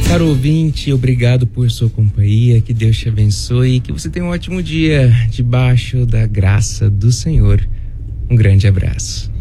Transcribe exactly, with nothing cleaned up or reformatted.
Caro ouvinte, obrigado por sua companhia, que Deus te abençoe e que você tenha um ótimo dia debaixo da graça do Senhor. Um grande abraço.